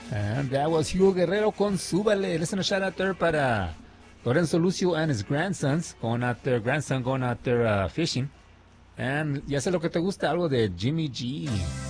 And that was Hugo Guerrero con Súbale. Listen, a shout out there para Lorenzo Lucio and his grandsons grandson going out there fishing. And ya sé lo que te gusta, algo de Jimmy G.